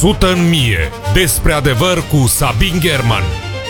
100 în mie. Despre adevăr cu Sabin German.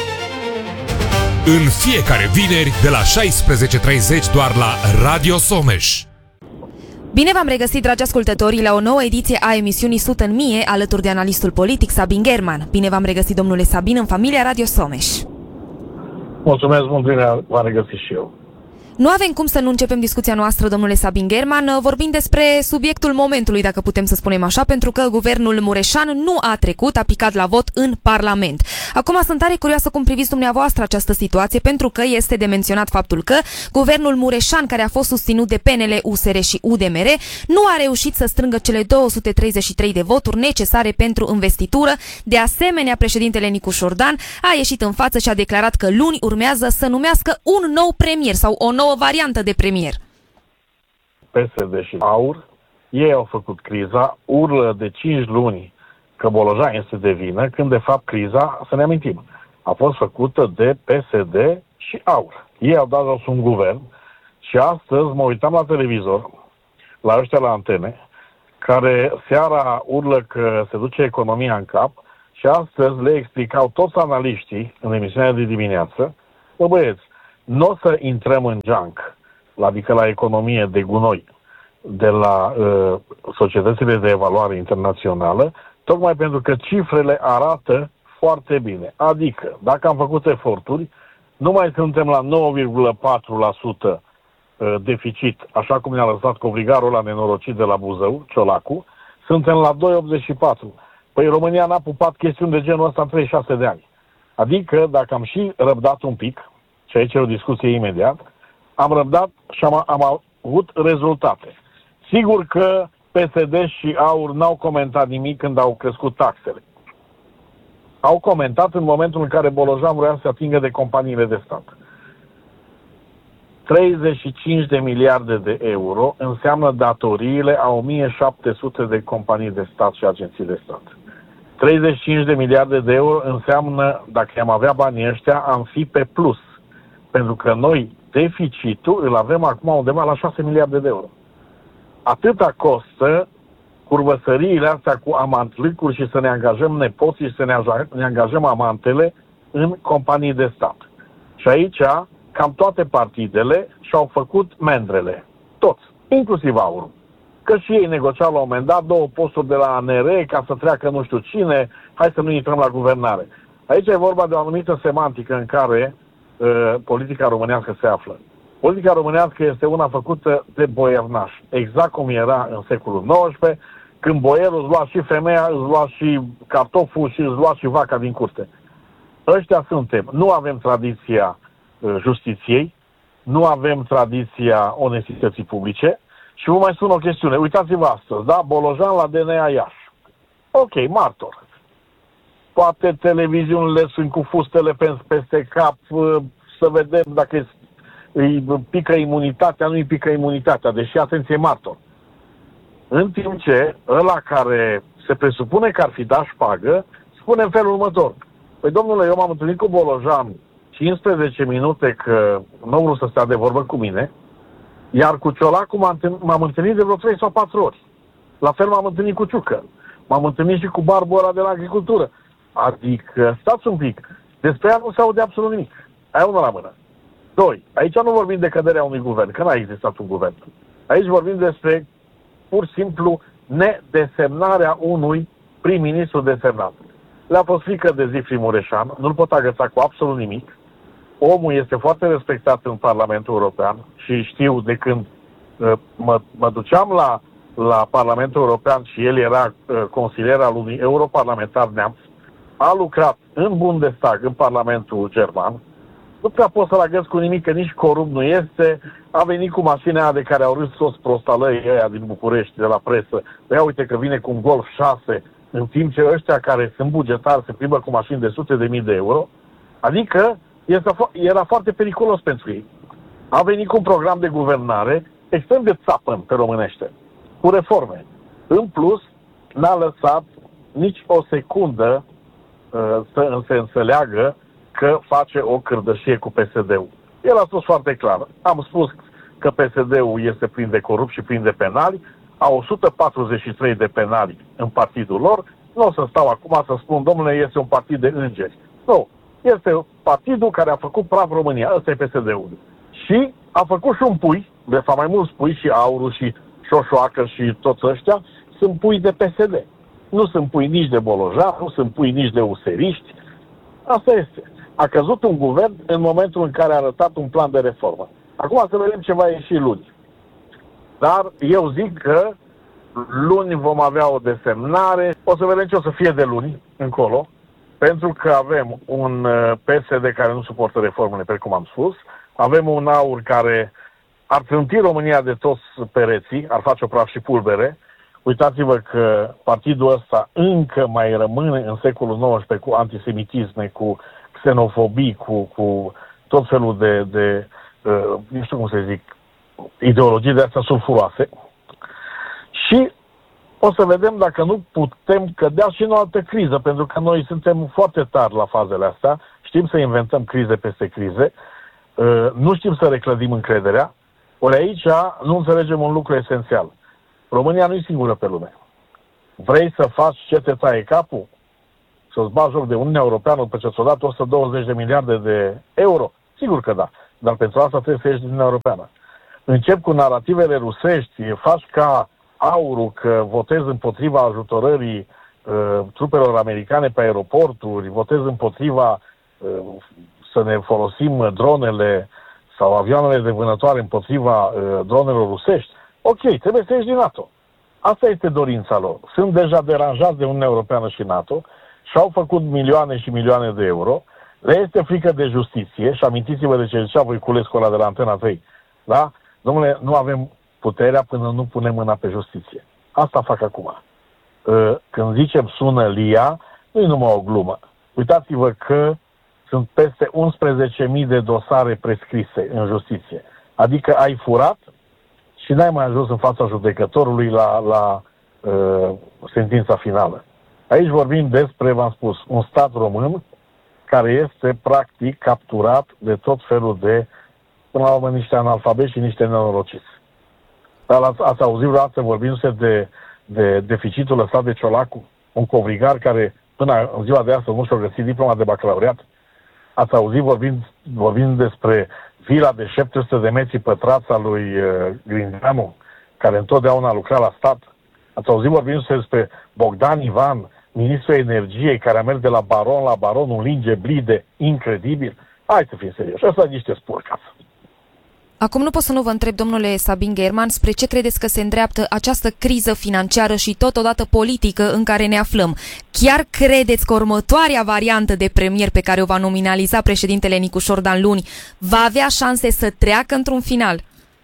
În fiecare vineri de la 16:30 doar la Radio Someș. Bine v-am regăsit, dragi ascultători, la o nouă ediție a emisiunii 100 în mie, alături de analistul politic Sabin German. Bine v-am regăsit, domnule Sabin, în familia Radio Someș. Mulțumesc mult, bine v-am regăsit și eu. Nu avem cum să nu începem discuția noastră, domnule Sabin German, vorbind despre subiectul momentului, dacă putem să spunem așa, pentru că guvernul Mureșan nu a trecut, a picat la vot în Parlament. Acum sunt tare curioasă cum priviți dumneavoastră această situație, pentru că este de menționat faptul că guvernul Mureșan, care a fost susținut de PNL, USR și UDMR, nu a reușit să strângă cele 233 de voturi necesare pentru investitură. De asemenea, președintele Nicu Șordan a ieșit în față și a declarat că luni urmează să numească un nou premier sau o nouă variantă de premier. PSD și AUR, ei au făcut criza, urlă de 5 luni că Bolojan este de vină, când de fapt criza, să ne amintim, a fost făcută de PSD și AUR. Ei au dat jos un guvern și astăzi mă uitam la televizor, la ăștia la antene, care seara urlă că se duce economia în cap și astăzi le explicau toți analiștii în emisiunea de dimineață: bă, băieți, nu o să intrăm în junk, adică la economie de gunoi, de la societățile de evaluare internațională, tocmai pentru că cifrele arată foarte bine. Adică, dacă am făcut eforturi, nu mai suntem la 9,4% deficit, așa cum ne-a lăsat cobrigarul ăla nenorocit de la Buzău, Ciolacu, suntem la 2,84%. Păi România n-a pupat chestiuni de genul ăsta în 36 de ani. Adică, dacă am și răbdat un pic, și aici e o discuție imediat, am răbdat și am avut rezultate. Sigur că PSD și AUR n-au comentat nimic când au crescut taxele. Au comentat în momentul în care Bolojan vrea să se atingă de companiile de stat. 35 de miliarde de euro înseamnă datoriile a 1700 de companii de stat și agenții de stat. 35 de miliarde de euro înseamnă, dacă am avea banii ăștia, am fi pe plus. Pentru că noi deficitul îl avem acum undeva la 6 miliarde de euro. Atâta costă curvăsăriile astea cu amantlicuri și să ne angajăm nepoții și să ne angajăm amantele în companii de stat. Și aici cam toate partidele și-au făcut mendrele. Toți, inclusiv AUR. Că și ei negociau la un moment dat 2 posturi de la ANR ca să treacă nu știu cine, hai să nu intrăm la guvernare. Aici e vorba de o anumită semantică în care politica românească se află. Politica românească este una făcută de boiernași, exact cum era în secolul XIX, când boierul îți lua și femeia, îți lua și cartoful și îți lua și vaca din curte. Ăștia suntem. Nu avem tradiția justiției, nu avem tradiția onestității publice și vă mai spun o chestiune. Uitați-vă astăzi, da? Bolojan la DNA Iași. Ok, martor. Poate televiziunile sunt cu fustele peste cap, să vedem dacă îi pică imunitatea, nu îi pică imunitatea, deși, atenție, martor. În timp ce ăla care se presupune că ar fi dat șpagă, spune în felul următor: păi domnule, eu m-am întâlnit cu Bolojan 15 minute că nu vreau să stea de vorbă cu mine, iar cu Ciolacu m-am întâlnit de vreo 3 sau 4 ori. La fel m-am întâlnit cu Ciucă. M-am întâlnit și cu barbul ăla de la agricultură. Adică, stați un pic, despre ea nu se aude absolut nimic. Aia una la mână. 2. Aici nu vorbim de căderea unui guvern, că n-a existat un guvern. Aici vorbim despre, pur și simplu, nedesemnarea unui prim-ministru desemnat. Le-a fost frică de Zifri Mureșan, nu-l pot agăța cu absolut nimic. Omul este foarte respectat în Parlamentul European și știu de când mă duceam la Parlamentul European și el era consilier al unui europarlamentar neamț, a lucrat în Bundestag, în Parlamentul German, nu prea pot să-l agăț cu nimic, că nici corupt nu este, a venit cu mașina aia de care au râs toți prostalăii ăia din București, de la presă. Ia uite că vine cu un Golf 6, în timp ce ăștia care sunt bugetari se plimbă cu mașini de sute de mii de euro. Adică era foarte periculos pentru ei. A venit cu un program de guvernare extrem de țapăn pe românește, cu reforme. În plus, n-a lăsat nici o secundă să se înțeleagă că face o cârdășie cu PSD-ul. El a spus foarte clar. Am spus că PSD-ul este plin de corupți și plin de penali, au 143 de penali în partidul lor, Nu o să stau acum să spun, domnule, este un partid de îngeri. Nu. Este partidul care a făcut praf România. Ăsta e PSD-ul. Și a făcut și un pui, de fapt mai mulți pui, și Auru, și Șoșoacă, și toți ăștia, sunt pui de PSD. Nu sunt pui nici de Bolojan, nu sunt pui nici de useriști. Asta este. A căzut un guvern în momentul în care a arătat un plan de reformă. Acum să vedem ce va ieși luni. Dar eu zic că luni vom avea o desemnare. O să vedem ce o să fie de luni încolo. Pentru că avem un PSD care nu suportă reformele, precum am spus. Avem un AUR care ar trânti România de toți pereții, ar face-o praf și pulbere. Uitați-vă că partidul ăsta încă mai rămâne în secolul XIX cu antisemitisme, cu xenofobii, cu tot felul de nu știu cum să zic, ideologii de astea sulfuroase. Și o să vedem dacă nu putem cădea și în o altă criză, pentru că noi suntem foarte tari la fazele astea, știm să inventăm crize peste crize, nu știm să reclădim încrederea, ori aici nu înțelegem un lucru esențial. România nu e singură pe lume. Vrei să faci ce te taie capul? Să-ți bagi joc de Uniunea Europeană după ce ți-o dat 120 de miliarde de euro? Sigur că da. Dar pentru asta trebuie să ieși din Uniunea Europeană. Încep cu narativele rusești, faci ca Aurul că votezi împotriva ajutorării trupelor americane pe aeroporturi, votezi împotriva să ne folosim dronele sau avioanele de vânătoare împotriva dronelor rusești. Ok, trebuie să ieși din NATO. Asta este dorința lor. Sunt deja deranjați de Uniunea Europeană și NATO și au făcut milioane și milioane de euro. Le este frică de justiție și amintiți-vă de ce zicea Voiculescu ăla de la Antena 3. Da? Dom'le, nu avem puterea până nu punem mâna pe justiție. Asta fac acum. Când zicem sună LIA, nu e numai o glumă. Uitați-vă că sunt peste 11.000 de dosare prescrise în justiție. Adică ai furat și n-ai mai ajuns în fața judecătorului la sentința finală. Aici vorbim despre, v-am spus, un stat român care este practic capturat de tot felul de, până la urmă, niște analfabeti și niște nenorociți. Dar ați auzit vreodată vorbindu-se de deficitul lăsat de Ciolacu, un covrigar care până în ziua de astăzi nu și-a găsit diploma de bacalaureat? Ați auzit vorbind despre vila de 700 de metri pătrați a lui Grindeanu, care întotdeauna a lucrat la stat? Ați auzit vorbindu-se despre Bogdan Ivan, ministrul energiei, care a mers de la baron la baron, un linge blide incredibil? Hai să fim serioși, ăsta e niște spurcați. Acum nu pot să nu vă întreb, domnule Sabin German, spre ce credeți că se îndreaptă această criză financiară și totodată politică în care ne aflăm. Chiar credeți că următoarea variantă de premier pe care o va nominaliza președintele Nicușor Dan luni va avea șanse să treacă într-un final?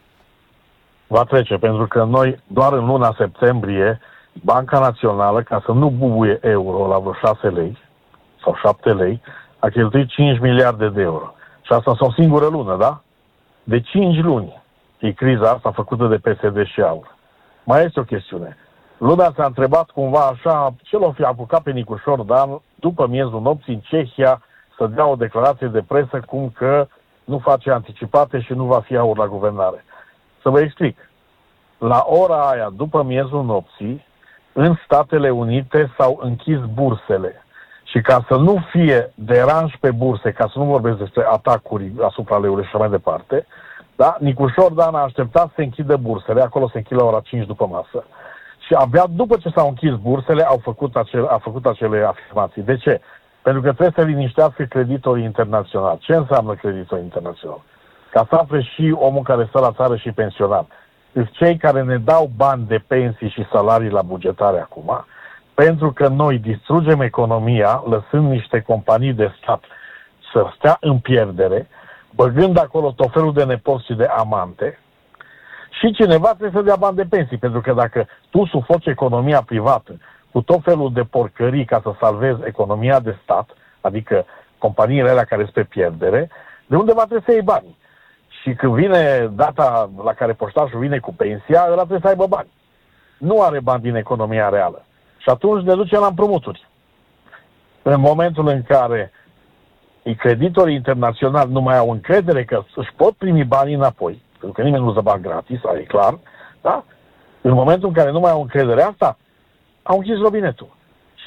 Va trece, pentru că noi doar în luna septembrie Banca Națională, ca să nu bubuie euro la vreo 6 lei sau 7 lei, a cheltuit 5 miliarde de euro. Și asta sunt o singură lună, da? De 5 luni e criza asta făcută de PSD și AUR. Mai este o chestiune. Lumea s-a întrebat cumva așa, ce l-o fi apucat pe Nicușor Dan după miezul nopții în Cehia să dea o declarație de presă cum că nu face anticipate și nu va fi AUR la guvernare. Să vă explic. La ora aia, după miezul nopții, în Statele Unite s-au închis bursele. Și ca să nu fie deranj pe burse, ca să nu vorbesc despre atacuri asupra leului și așa mai departe, da? Nicușor Dan a așteptat să se închidă bursele, acolo se închid la ora 5 după masă. Și abia după ce s-au închis bursele, a făcut acele afirmații. De ce? Pentru că trebuie să liniștească creditorii internaționali. Ce înseamnă creditori internaționali? Ca să afle și omul care stă la țară și pensionar. Sunt cei care ne dau bani de pensii și salarii la bugetare acum, pentru că noi distrugem economia, lăsând niște companii de stat să stea în pierdere, băgând acolo tot felul de nepoți și de amante, și cineva trebuie să dea bani de pensii, pentru că dacă tu sufoci economia privată cu tot felul de porcării ca să salvezi economia de stat, adică companiile alea care sunt pe pierdere, de undeva trebuie să iei bani. Și când vine data la care poștașul vine cu pensia, ăla trebuie să aibă bani. Nu are bani din economia reală. Și atunci ne ducem la împrumuturi. În momentul în care creditorii internaționali nu mai au încredere că își pot primi banii înapoi, pentru că nimeni nu dă bani gratis, e clar, da? În momentul în care nu mai au încredere asta, au închis robinetul. Și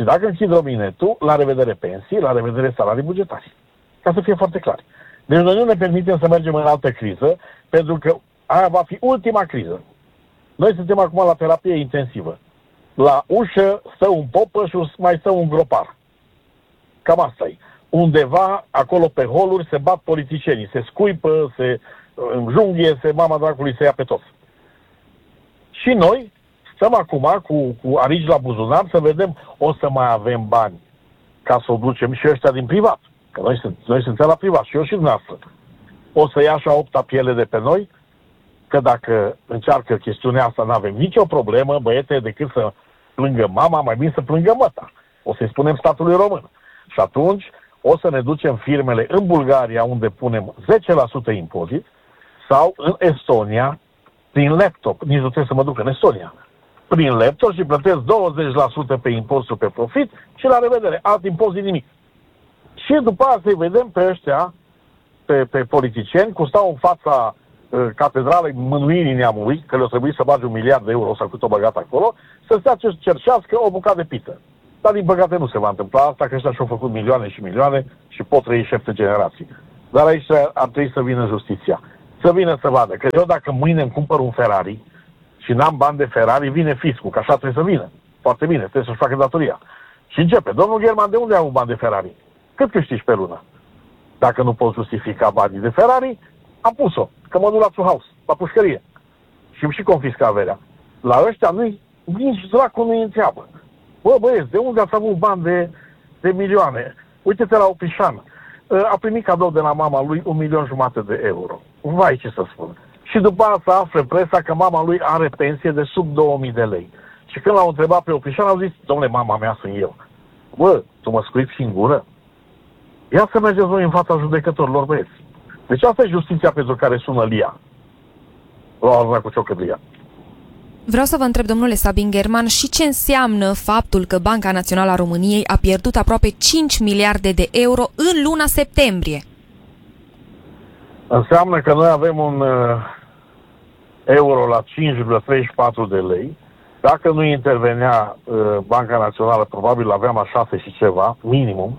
Și dacă închid robinetul, la revedere pensii, la revedere salarii bugetare. Ca să fie foarte clar. Deci noi nu ne permitem să mergem în altă criză, pentru că aia va fi ultima criză. Noi suntem acum la terapie intensivă. La ușă stă un popă și mai stă un gropar. Cam asta e. Undeva, acolo pe holuri, se bat politicienii, se scuipă, se înjunghie, mama dracului se ia pe toți. Și noi stăm acum cu arici la buzunar să vedem, o să mai avem bani ca să o ducem și ăștia din privat. Că noi suntem la privat și eu și dumneavoastră. O să ia așa 8-a piele de pe noi, că dacă încearcă chestiunea asta, nu avem nicio problemă, băiete, decât să plângă mama, mai bine să plângă măta. O să-i spunem statului român. Și atunci o să ne ducem firmele în Bulgaria, unde punem 10% impozit, sau în Estonia, prin laptop. Nici nu trebuie să mă duc în Estonia. Prin laptop și plătesc 20% pe impozitul pe profit și la revedere. Alt impozit nimic. Și după aceea să-i vedem pe ăștia, pe politicieni, cum stau în fața catedralei Mânuirii Neamului, că le-o trebuie să bage 1 miliard de euro sau cât o băgat acolo, să stea să cerșească o bucată de pită. Dar din păcate nu se va întâmpla asta, că ăștia și-au făcut milioane și milioane și pot trăi 7 generații. Dar aici ar trebui să vină justiția. Să vină să vadă. Că eu dacă mâine îmi cumpăr un Ferrari și n-am bani de Ferrari, vine fiscul, că așa trebuie să vină. Foarte bine, trebuie să-și facă datoria. Și începe. Domnul German, de unde ai un bani de Ferrari? Cât câștigi pe lună? Dacă nu poți justifica banii de Ferrari, am pus-o. Că mă duc la Zuhaus, la pușcărie. Și îmi și confiscă averea. La ăștia nici dracul nu-i întreabă. Bă, băieți, de unde ați avut bani de milioane? Uite-te la Opișan. A primit cadou de la mama lui 1,5 milion de euro. Vai, ce să spun. Și după asta află presa că mama lui are pensie de sub 2000 de lei. Și când l-au întrebat pe Opișan, au zis, domnule, mama mea sunt eu. Bă, tu mă scuipi singură? Ia să mergeți voi în fața judecătorilor, băieți. Deci asta e justiția pentru care sună Lia. La urmă cu ciocădria. Vreau să vă întreb, domnule Sabin German, și ce înseamnă faptul că Banca Națională a României a pierdut aproape 5 miliarde de euro în luna septembrie? Înseamnă că noi avem un euro la 5,34 de lei. Dacă nu intervenea Banca Națională, probabil aveam la 6 și ceva, minimum.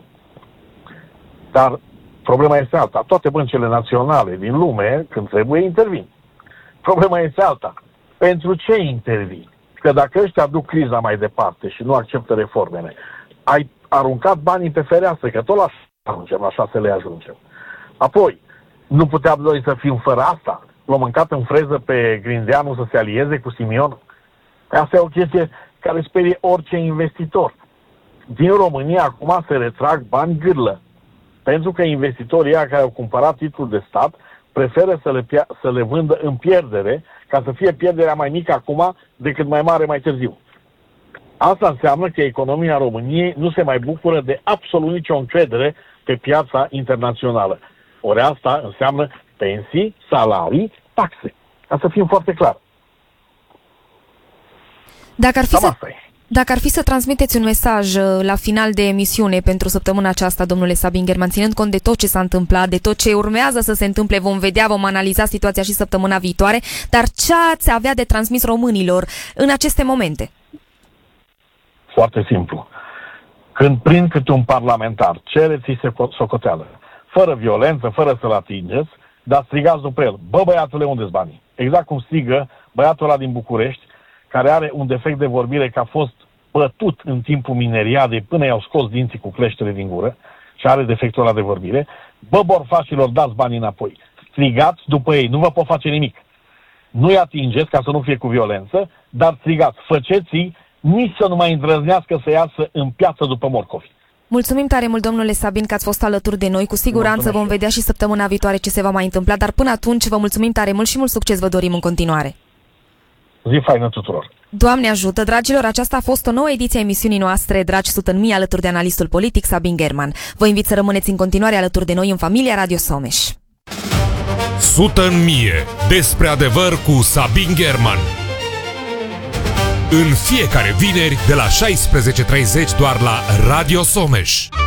Dar problema este alta. Toate băncile naționale din lume, când trebuie, intervin. Problema este alta. Pentru ce intervin? Că dacă ăștia duc criza mai departe și nu acceptă reformele, ai aruncat banii pe fereastră, că tot la 6 lei ajungem. Apoi, nu puteam noi să fim fără asta? L-am mâncat în freză pe Grindeanu să se alieze cu Simion? Asta e o chestie care sperie orice investitor. Din România acum se retrag bani gârlă. Pentru că investitorii care au cumpărat titlul de stat preferă să le vândă în pierdere, ca să fie pierderea mai mică acum decât mai mare mai târziu. Asta înseamnă că economia României nu se mai bucură de absolut nicio încredere pe piața internațională. Ori asta înseamnă pensii, salarii, taxe. Ca să fim foarte clar. Dacă ar fi să transmiteți un mesaj la final de emisiune pentru săptămâna aceasta, domnule Sabin German, ținând cont de tot ce s-a întâmplat, de tot ce urmează să se întâmple, vom analiza situația și săptămâna viitoare, dar ce ați avea de transmis românilor în aceste momente? Foarte simplu. Când prind câte un parlamentar, cereți-i socoteală, fără violență, fără să-l atingeți, dar strigați după el, bă băiatule, unde-s banii? Exact cum strigă băiatul ăla din București, care are un defect de vorbire, că a fost bătut în timpul mineriadei până i-au scos dinții cu cleștere din gură și are defectul ăla de vorbire. Bă, borfașilor, dați banii înapoi. Strigați după ei, nu vă pot face nimic. Nu-i atingeți ca să nu fie cu violență, dar strigați, făceți-i nici să nu mai îndrăznească să iasă în piață după morcovi. Mulțumim tare mult, domnule Sabin, că ați fost alături de noi. Cu siguranță vom vedea și săptămâna viitoare ce se va mai întâmpla, dar până atunci vă mulțumim tare mult și mult succes vă dorim în continuare. Zi faină tuturor! Doamne ajută, dragilor, aceasta a fost o nouă ediție a emisiunii noastre, dragi Sutănmii, alături de analistul politic Sabin German. Vă invit să rămâneți în continuare alături de noi în familia Radio Someș. 100 în mie. Despre adevăr cu Sabin German. În fiecare vineri de la 16:30 doar la Radio Someș.